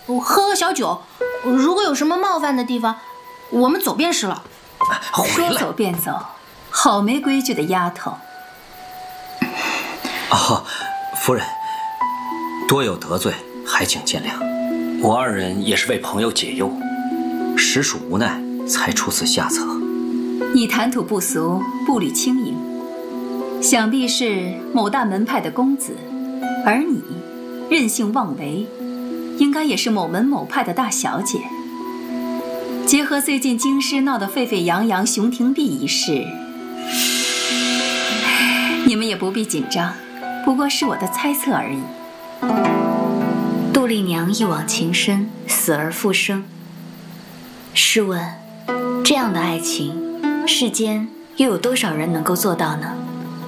喝小酒，如果有什么冒犯的地方，我们走便是了。 说走便走，好没规矩的丫头。 哦，夫人，多有得罪，还请见谅。我二人也是为朋友解忧，实属无奈，才出此下策。 你谈吐不俗，步履轻盈，想必是某大门派的公子，而你任性妄为，应该也是某门某派的大小姐。结合最近京师闹得沸沸扬扬熊廷弼一事，你们也不必紧张，不过是我的猜测而已。 杜丽娘一往情深，死而复生。试问，这样的爱情，世间又有多少人能够做到呢？